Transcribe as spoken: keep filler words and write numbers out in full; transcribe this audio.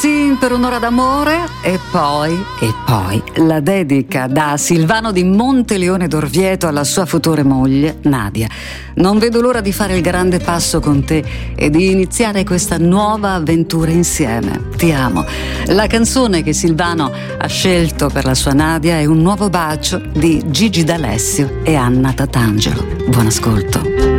sì per un'ora d'amore e poi, e poi la dedica da Silvano di Monteleone d'Orvieto alla sua futura moglie Nadia. Non vedo l'ora di fare il grande passo con te e di iniziare questa nuova avventura insieme. Ti amo. La canzone che Silvano ha scelto per la sua Nadia è Un nuovo bacio di Gigi D'Alessio e Anna Tatangelo. Buon ascolto.